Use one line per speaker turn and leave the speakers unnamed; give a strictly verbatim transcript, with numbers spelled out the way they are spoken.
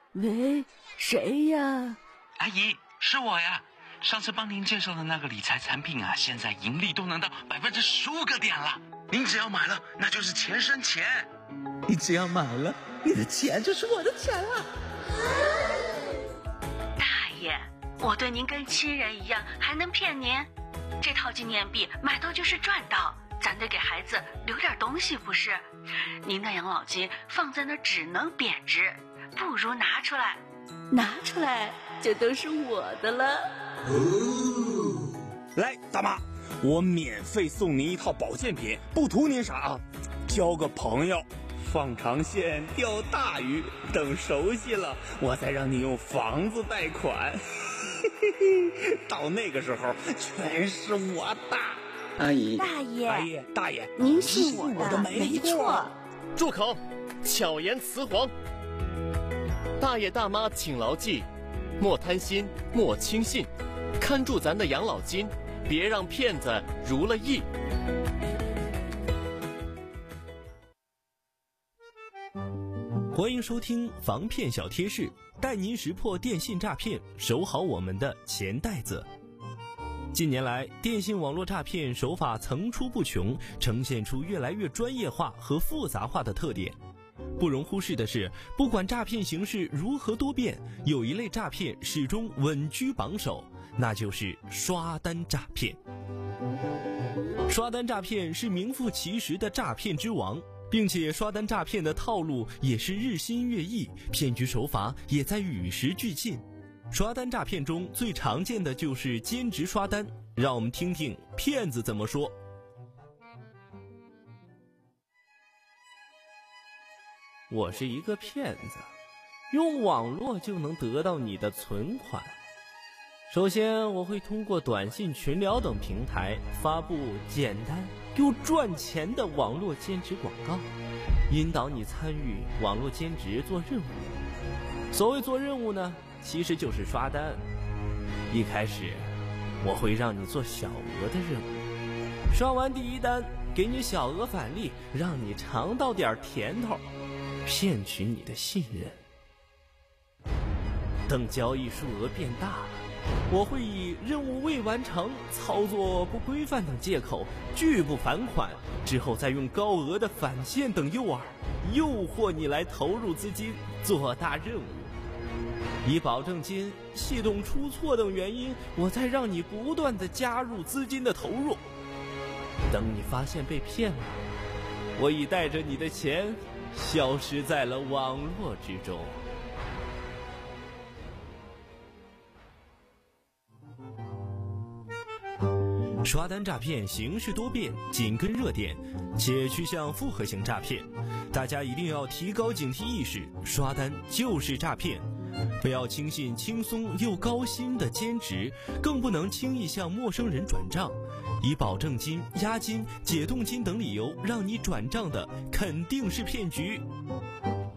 喂，谁呀？
阿姨，是我呀。上次帮您介绍的那个理财产品啊，现在盈利都能到百分之十五个点了。您只要买了，那就是钱生钱。
你只要买了，你的钱就是我的钱了。
大爷，我对您跟亲人一样，还能骗您？这套纪念币买到就是赚到，咱得给孩子留点东西不是？您的养老金放在那只能贬值，不如拿出来，拿出来就都是我的了。
哦，来，大妈，我免费送您一套保健品，不图您啥啊，交个朋友，放长线钓大鱼，等熟悉了，我再让你用房子贷款。到那个时候，全是我的。
阿姨，
大爷，
阿姨，大爷，
您信我
的，
的
没
错。
住口！巧言辞黄。大爷大妈请牢记：莫贪心，莫轻信，看住咱的养老金，别让骗子如了意。
欢迎收听防骗小贴士，带您识破电信诈骗，守好我们的钱袋子。近年来，电信网络诈骗手法层出不穷，呈现出越来越专业化和复杂化的特点。不容忽视的是，不管诈骗形式如何多变，有一类诈骗始终稳居榜首，那就是刷单诈骗。刷单诈骗是名副其实的诈骗之王，并且刷单诈骗的套路也是日新月异，骗局手法也在与时俱进。刷单诈骗中最常见的就是兼职刷单，让我们听听骗子怎么说。我是一个骗子，用网络就能得到你的存款。首先，我会通过短信、群聊等平台发布简单又赚钱的网络兼职广告，引导你参与网络兼职做任务。所谓做任务呢，其实就是刷单。一开始我会让你做小额的任务，刷完第一单给你小额返利，让你尝到点甜头，骗取你的信任。等交易数额变大了，我会以任务未完成、操作不规范等借口拒不返款，之后再用高额的返现等诱饵诱惑你来投入资金做大任务。以保证金、系统出错等原因，我再让你不断的加入资金的投入。等你发现被骗了，我已带着你的钱消失在了网络之中。刷单诈骗形式多变，紧跟热点，且趋向复合型诈骗，大家一定要提高警惕意识，刷单就是诈骗。不要轻信轻松又高薪的兼职，更不能轻易向陌生人转账，以保证金、押金、解冻金等理由让你转账的肯定是骗局。